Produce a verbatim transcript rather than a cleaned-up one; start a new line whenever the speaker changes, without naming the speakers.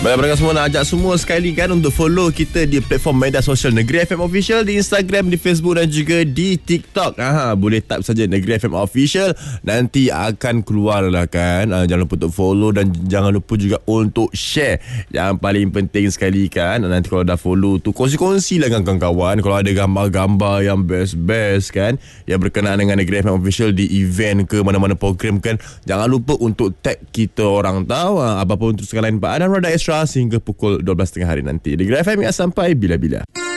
Baik, mereka semua nak ajak semua sekali kan untuk follow kita di platform media sosial Negeri F M Official, di Instagram, di Facebook dan juga di TikTok. Aha, boleh tap saja Negeri F M Official, nanti akan keluar lah kan. Uh, jangan lupa untuk follow dan jangan lupa juga untuk share. Yang paling penting sekali kan, nanti kalau dah follow tu kongsi-kongsi lah dengan kawan-kawan. Kalau ada gambar-gambar yang best-best kan, yang berkenaan dengan Negeri F M Official di event ke mana-mana program kan, jangan lupa untuk tag kita orang tahu. Uh, apa pun untuk segala lain Pak Adam Roda Extra sehingga pukul dua belas tiga puluh hari nanti. Negeri F M sampai bila-bila.